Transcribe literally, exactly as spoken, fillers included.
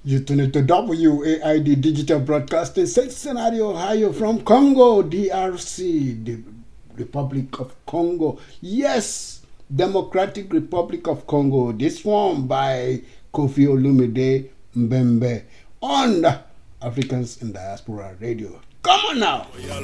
You tune to W A I D Digital Broadcasting, Cincinnati, Ohio, from Congo, D R C, the Republic of Congo. Yes, Democratic Republic of Congo. This one by Kofi Olumide Mbembe on Africans in Diaspora Radio. Come on now.